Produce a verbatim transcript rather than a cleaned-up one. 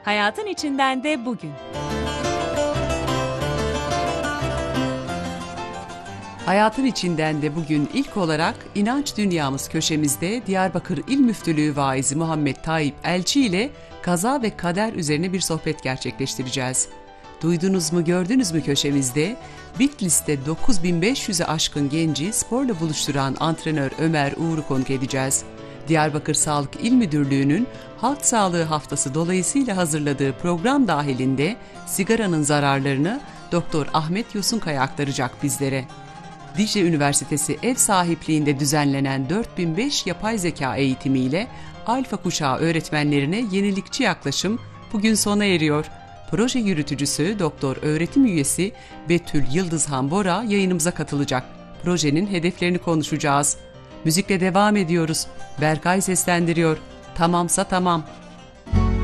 Hayatın içinden de bugün. Hayatın içinden de bugün ilk olarak İnanç Dünyamız köşemizde Diyarbakır İl Müftülüğü Vaizi Muhammed Tayyip Elçi ile kaza ve kader üzerine bir sohbet gerçekleştireceğiz. Duydunuz mu, gördünüz mü köşemizde Bitlis'te dokuz bin beş yüze aşkın genci sporla buluşturan antrenör Ömer Uğur'u konuk edeceğiz. Diyarbakır Sağlık İl Müdürlüğü'nün Halk Sağlığı Haftası dolayısıyla hazırladığı program dahilinde sigaranın zararlarını Doktor Ahmet Yosunkaya aktaracak bizlere. Dicle Üniversitesi ev sahipliğinde düzenlenen dört bin beş yapay zeka eğitimiyle Alfa kuşağı öğretmenlerine yenilikçi yaklaşım bugün sona eriyor. Proje yürütücüsü Doktor Öğretim Üyesi Betül Yıldızhan Bora yayınımıza katılacak. Projenin hedeflerini konuşacağız. Müzikle devam ediyoruz. Berkay seslendiriyor. Tamamsa tamam.